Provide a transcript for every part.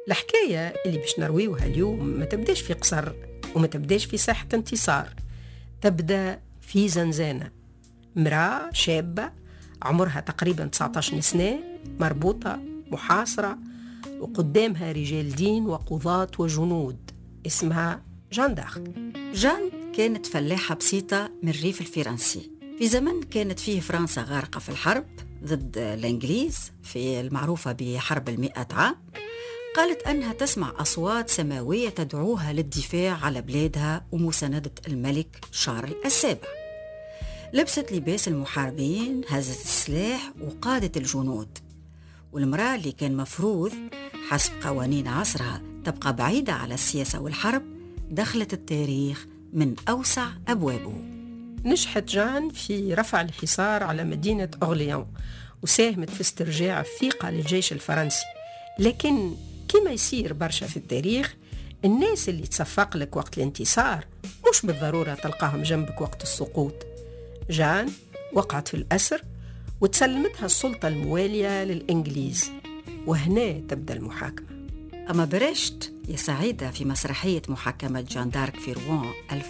الحكاية اللي باش نرويوها اليوم ما تبداش في قصر وما تبداش في ساحة انتصار، تبدأ في زنزانة. امرأة شابة عمرها تقريبا 19 سنة، مربوطة محاصرة، وقدامها رجال دين وقضاة وجنود. اسمها جان دارك. جان كانت فلاحة بسيطة من الريف الفرنسي في زمن كانت فيه فرنسا غارقة في الحرب ضد الإنجليز في المعروفة بحرب 100 عام. قالت أنها تسمع أصوات سماوية تدعوها للدفاع على بلادها ومساندة الملك شارل السابع. لبست لباس المحاربين، هزت السلاح وقادت الجنود. والمرأة اللي كان مفروض حسب قوانين عصرها تبقى بعيدة على السياسة والحرب دخلت التاريخ من أوسع أبوابه. نجحت جان في رفع الحصار على مدينة أورليان، وساهمت في استرجاع الثقة للجيش الفرنسي. لكن كما يصير برشا في التاريخ، الناس اللي تصفق لك وقت الانتصار مش بالضرورة تلقاهم جنبك وقت السقوط. جان وقعت في الأسر وتسلمتها السلطة الموالية للإنجليز، وهنا تبدأ المحاكمة. أما برشت يا سعيدة في مسرحية محاكمة جان دارك في روان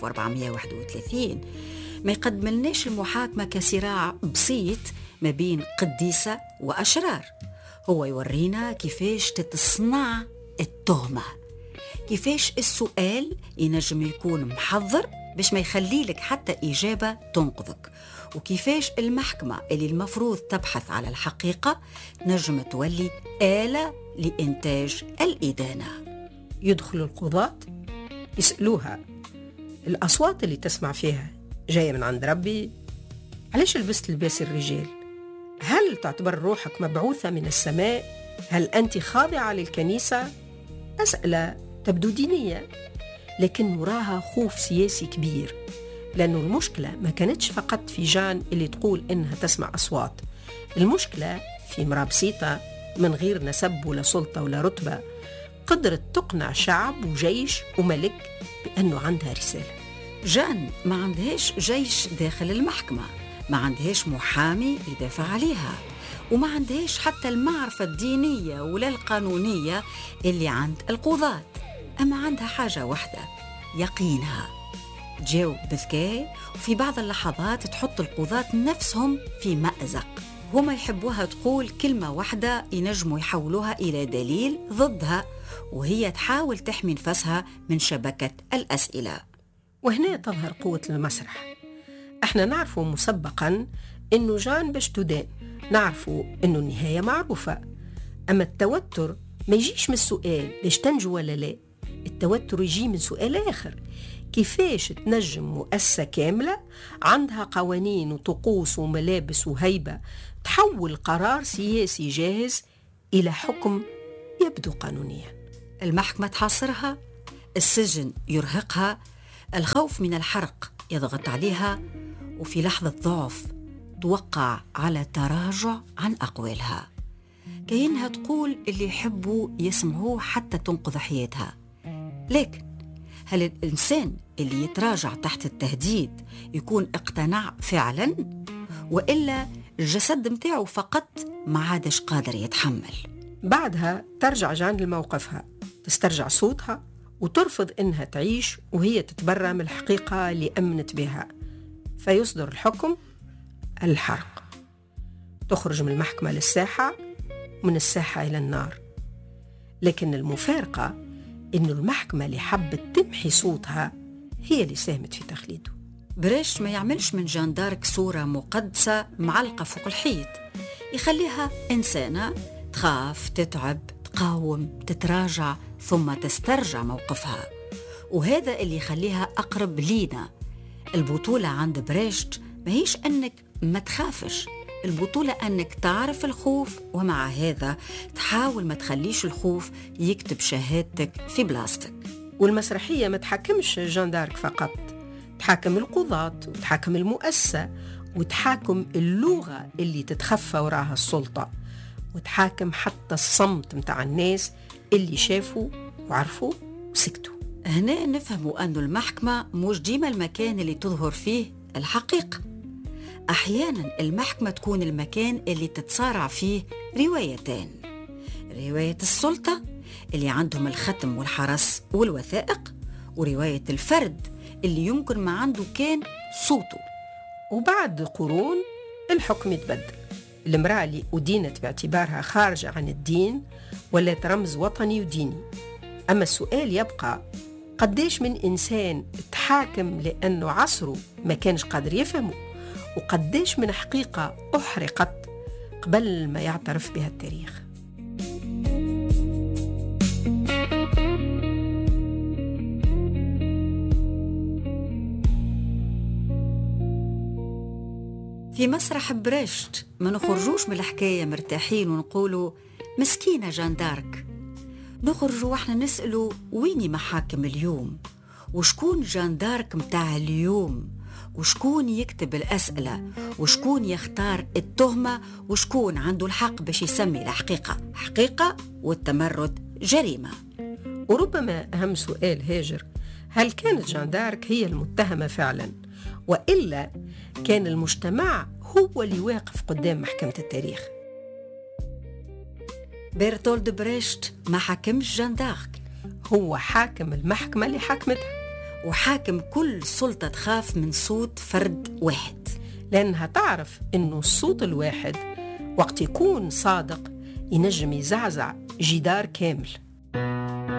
1431 ما يقدملناش المحاكمة كصراع بسيط ما بين قديسة وأشرار، هو يورينا كيفاش تتصنع التهمة، كيفاش السؤال ينجم يكون محضر باش ما يخلي لك حتى إجابة تنقذك، وكيفاش المحكمة اللي المفروض تبحث على الحقيقة نجم تولي آلة لإنتاج الإدانة. يدخل القضاة يسألوها: الأصوات اللي تسمع فيها جاية من عند ربي؟ علاش لبست لباس الرجال؟ هل تعتبر روحك مبعوثة من السماء؟ هل أنت خاضعة للكنيسة؟ أسئلة تبدو دينية، لكن وراها خوف سياسي كبير، لأنه المشكلة ما كانتش فقط في جان اللي تقول إنها تسمع أصوات. المشكلة في امرأة بسيطة من غير نسب ولا سلطة ولا رتبة قدرت تقنع شعب وجيش وملك بأنه عندها رسالة. جان ما عندهاش جيش داخل المحكمة، ما عندهاش محامي يدافع عليها، وما عندهاش حتى المعرفة الدينية ولا القانونية اللي عند القضاة. أما عندها حاجة واحدة، يقينها. تجاوب بذكاء، وفي بعض اللحظات تحط القضاة نفسهم في مأزق. هما يحبوها تقول كلمة واحدة ينجموا يحولوها إلى دليل ضدها، وهي تحاول تحمي نفسها من شبكة الأسئلة. وهنا تظهر قوة المسرح. احنا نعرفوا مسبقا انه جان باش تدان، نعرفوا انه النهاية معروفة. اما التوتر ما يجيش من السؤال ليش تنجو ولا لا، التوتر يجي من سؤال آخر: كيفاش تنجم مؤسسة كاملة عندها قوانين وطقوس وملابس وهيبة تحول قرار سياسي جاهز إلى حكم يبدو قانونيا؟ المحكمة تحاصرها، السجن يرهقها، الخوف من الحرق يضغط عليها، وفي لحظة ضعف توقع على تراجع عن أقوالها، كأنها تقول اللي يحبوا يسمعوه حتى تنقذ حياتها. لكن هل الإنسان اللي يتراجع تحت التهديد يكون اقتنع فعلا، وإلا الجسد متاعه فقط ما عادش قادر يتحمل؟ بعدها ترجع جان لموقفها، تسترجع صوتها وترفض إنها تعيش وهي تتبرى من الحقيقة اللي أمنت بها. فيصدر الحكم: الحرق. تخرج من المحكمة للساحة، من الساحة إلى النار. لكن المفارقة إنه المحكمة اللي حبت تمحي صوتها هي اللي ساهمت في تخليده. بريش ما يعملش من جان دارك صورة مقدسة معلقة فوق الحيط، يخليها إنسانة تخاف، تتعب، تقاوم، تتراجع، ثم تسترجع موقفها. وهذا اللي يخليها أقرب لينا. البطولة عند بريشت ما هيش أنك ما تخافش، البطولة أنك تعرف الخوف، ومع هذا تحاول ما تخليش الخوف يكتب شهادتك في بلاستيك. والمسرحية ما تحكمش جان دارك فقط، تحاكم القضاة وتحاكم المؤسسة وتحاكم اللغة اللي تتخفى وراها السلطة، وتحاكم حتى الصمت متاع الناس اللي شافوا وعرفوا وسكتوا. هنا نفهموا أن المحكمة مش ديما المكان اللي تظهر فيه الحقيقة. أحيانا المحكمة تكون المكان اللي تتصارع فيه روايتين: رواية السلطة اللي عندهم الختم والحرس والوثائق، ورواية الفرد اللي يمكن ما عنده كان صوته. وبعد قرون الحكم يتبدل. المرأة اللي أدينت باعتبارها خارجة عن الدين ولات رمز وطني وديني. أما السؤال يبقى، قديش من إنسان تحاكم لأنه عصره ما كانش قادر يفهمه، وقديش من حقيقة أحرقت قبل ما يعترف بها التاريخ. في مسرح بريشت ما نخرجوش من الحكاية مرتاحين ونقولوا مسكينة جان دارك، نخرجوا واحنا نسألوا ويني محاكم اليوم، وشكون جان دارك متاع اليوم، وشكون يكتب الأسئلة، وشكون يختار التهمة، وشكون عنده الحق باش يسمي الحقيقة حقيقة والتمرد جريمة. وربما أهم سؤال هاجر، هل كانت جان دارك هي المتهمة فعلا، وإلا كان المجتمع هو اللي واقف قدام محكمة التاريخ؟ بيرتولد بريشت ما حكمش جان دارك، هو حاكم المحكمة اللي حكمتها، وحاكم كل سلطة تخاف من صوت فرد واحد، لأنها تعرف إنه الصوت الواحد وقت يكون صادق ينجم يزعزع جدار كامل.